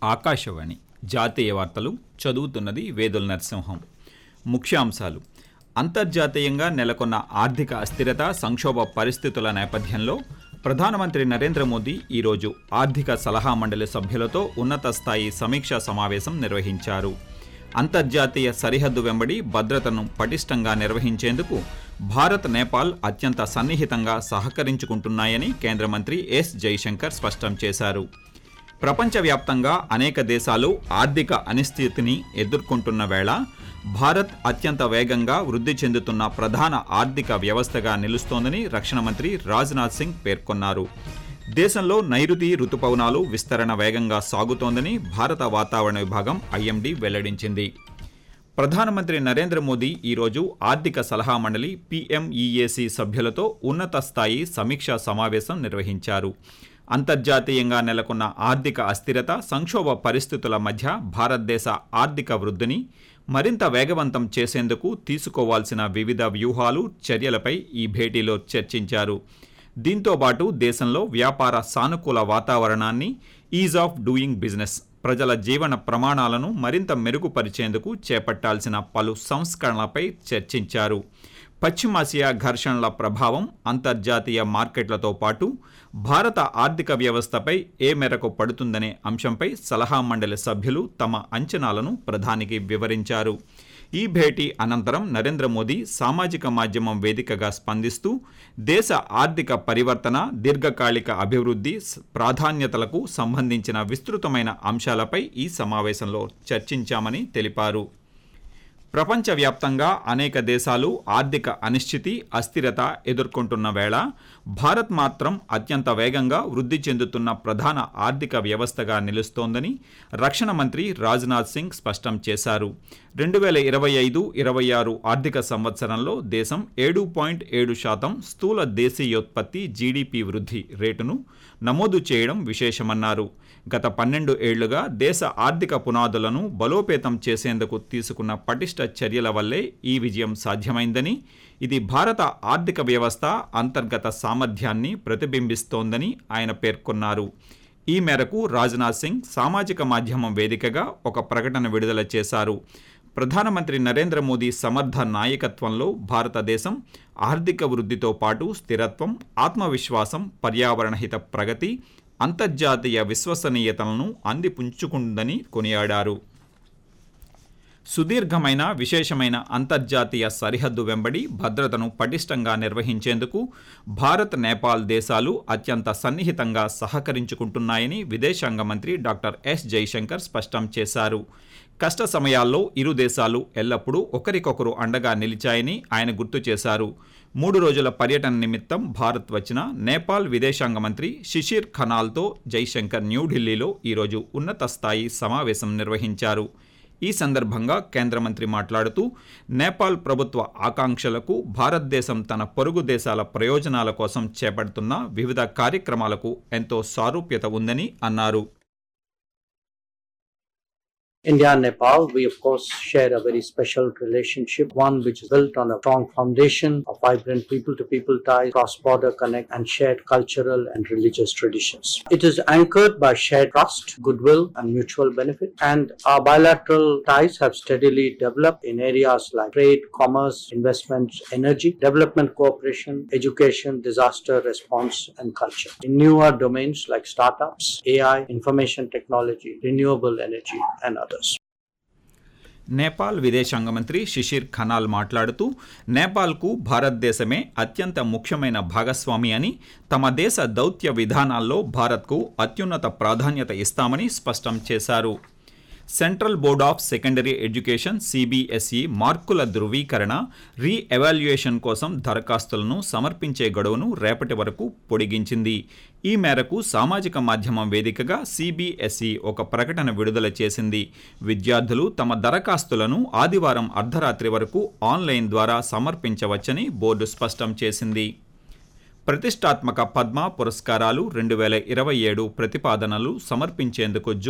ఆకాశవాణి జాతీయ వార్తలు చదువుతున్నది వేదుల నరసింహం. ముఖ్యాంశాలు: అంతర్జాతీయంగా నెలకొన్న ఆర్థిక అస్థిరత, సంక్షోభ పరిస్థితుల నేపథ్యంలో ప్రధానమంత్రి నరేంద్ర మోదీ ఈరోజు ఆర్థిక సలహా మండలి సభ్యులతో ఉన్నత స్థాయి సమీక్షా సమావేశం నిర్వహించారు. అంతర్జాతీయ సరిహద్దు వెంబడి భద్రతను పటిష్టంగా నిర్వహించేందుకు భారత్, నేపాల్ అత్యంత సన్నిహితంగా సహకరించుకుంటున్నాయని కేంద్ర మంత్రి ఎస్ జైశంకర్ స్పష్టం చేశారు. ప్రపంచవ్యాప్తంగా అనేక దేశాలు ఆర్థిక అనిశ్చితిని ఎదుర్కొంటున్న వేళ భారత్ అత్యంత వేగంగా వృద్ధి చెందుతున్న ప్రధాన ఆర్థిక వ్యవస్థగా నిలుస్తోందని రక్షణ మంత్రి రాజ్నాథ్ సింగ్ పేర్కొన్నారు. దేశంలో నైరుతి రుతుపవనాలు విస్తరణ వేగంగా సాగుతోందని భారత వాతావరణ విభాగం ఐఎండీ వెల్లడించింది. ప్రధానమంత్రి నరేంద్ర మోదీ ఈరోజు ఆర్థిక సలహా మండలి పీఎంఈఏసీ సభ్యులతో ఉన్నత స్థాయి సమీక్షా సమావేశం నిర్వహించారు. అంతర్జాతీయంగా నెలకొన్న ఆర్థిక అస్థిరత, సంక్షోభ పరిస్థితుల మధ్య భారతదేశ ఆర్థిక వృద్ధిని మరింత వేగవంతం చేసేందుకు తీసుకోవాల్సిన వివిధ వ్యూహాలు, చర్యలపై ఈ భేటీలో చర్చించారు. దీంతోపాటు దేశంలో వ్యాపార సానుకూల వాతావరణాన్ని, ఈజ్ ఆఫ్ డూయింగ్ బిజినెస్, ప్రజల జీవన ప్రమాణాలను మరింత మెరుగుపరిచేందుకు చేపట్టాల్సిన పలు సంస్కరణలపై చర్చించారు. పశ్చిమాసియా ఘర్షణల ప్రభావం అంతర్జాతీయ మార్కెట్లతో పాటు భారత ఆర్థిక వ్యవస్థపై ఏ మేరకు పడుతుందనే అంశంపై సలహా మండలి సభ్యులు తమ అంచనాలను ప్రధానికి వివరించారు. ఈ భేటీ అనంతరం నరేంద్ర మోదీ సామాజిక మాధ్యమం వేదికగా స్పందిస్తూ దేశ ఆర్థిక పరివర్తన, దీర్ఘకాలిక అభివృద్ధి ప్రాధాన్యతలకు సంబంధించిన విస్తృతమైన అంశాలపై ఈ సమావేశంలో చర్చించామని తెలిపారు. ప్రపంచవ్యాప్తంగా అనేక దేశాలు ఆర్థిక అనిశ్చితి, అస్థిరత ఎదుర్కొంటున్న వేళ భారత్ మాత్రం అత్యంత వేగంగా వృద్ధి చెందుతున్న ప్రధాన ఆర్థిక వ్యవస్థగా నిలుస్తోందని రక్షణ మంత్రి రాజ్నాథ్ సింగ్ స్పష్టం చేశారు. 2025-26 ఆర్థిక సంవత్సరంలో దేశం 7.7% స్థూల దేశీయోత్పత్తి జీడీపీ వృద్ధి రేటును నమోదు చేయడం విశేషమన్నారు. గత 12 ఏళ్లుగా దేశ ఆర్థిక పునాదులను బలోపేతం చేసేందుకు తీసుకున్న పటిష్ట చర్యల వల్లే ఈ విజయం సాధ్యమైందని, ఇది భారత ఆర్థిక వ్యవస్థ అంతర్గత సామర్థ్యాన్ని ప్రతిబింబిస్తోందని ఆయన పేర్కొన్నారు. ఈ మేరకు రాజ్నాథ్ సింగ్ సామాజిక మాధ్యమం వేదికగా ఒక ప్రకటన విడుదల చేశారు. ప్రధానమంత్రి నరేంద్ర మోదీ సమర్థ నాయకత్వంలో భారతదేశం ఆర్థిక వృద్ధితో పాటు స్థిరత్వం, ఆత్మవిశ్వాసం, పర్యావరణహిత ప్రగతి, అంతర్జాతీయ విశ్వసనీయతలను అందిపుంచుకుందని కొనియాడారు. సుదీర్ఘమైన, విశేషమైన అంతర్జాతీయ సరిహద్దు వెంబడి భద్రతను పటిష్టంగా నిర్వహించేందుకు భారత్, నేపాల్ దేశాలు అత్యంత సన్నిహితంగా సహకరించుకుంటున్నాయని విదేశాంగ మంత్రి డాక్టర్ ఎస్ జైశంకర్ స్పష్టం చేశారు. కష్ట సమయాల్లో ఇరు దేశాలు ఎల్లప్పుడూ ఒకరికొకరు అండగా నిలిచాయని ఆయన గుర్తు చేశారు. 3 రోజుల పర్యటన నిమిత్తం భారత్ వచ్చిన నేపాల్ విదేశాంగ మంత్రి శిశిర్ ఖనాల్తో జైశంకర్ న్యూఢిల్లీలో ఈరోజు ఉన్నత స్థాయి సమావేశం నిర్వహించారు. ఈ సందర్భంగా కేంద్ర మంత్రి మాట్లాడుతూ నేపాల్ ప్రభుత్వ ఆకాంక్షలకు, భారతదేశం తన పొరుగు దేశాల ప్రయోజనాల కోసం చేపడుతున్న వివిధ కార్యక్రమాలకు ఎంతో సారూప్యత ఉందని అన్నారు. India and Nepal, we of course share a very special relationship, one which is built on a strong foundation of vibrant people-to-people ties, cross-border connect and shared cultural and religious traditions. It is anchored by shared trust, goodwill and mutual benefit, and our bilateral ties have steadily developed in areas like trade, commerce, investments, energy, development cooperation, education, disaster response and culture. In newer domains like startups, AI, information technology, renewable energy and others. Nepal విదేశాంగ మంత్రి శిశిర్ ఖనాల్ మాట్లాడుతూ నేపాల్కు భారతదేశమే అత్యంత ముఖ్యమైన భాగస్వామి అని, తమ దేశ దౌత్య విధానాల్లో భారత్కు అత్యున్నత ప్రాధాన్యత ఇస్తామని స్పష్టం చేశారు. Central board of secondary education CBSE మార్కుల ధృవీకరణ, రీ-ఎవాల్యుయేషన్ కోసం దరఖాస్తులను సమర్పించే గడువును రేపటి వరకు పొడిగించింది. ఈ మేరకు సామాజిక మాధ్యమం వేదికగా సిబిఎస్ఈ ఒక ప్రకటన విడుదల చేసింది. విద్యార్థులు తమ దరఖాస్తులను ఆదివారం అర్ధరాత్రి వరకు ఆన్లైన్ ద్వారా సమర్పించవచ్చని బోర్డు స్పష్టం చేసింది. ప్రతిష్టాత్మక పద్మ పురస్కారాలు 2027 ప్రతిపాదనలు సమర్పించేందుకు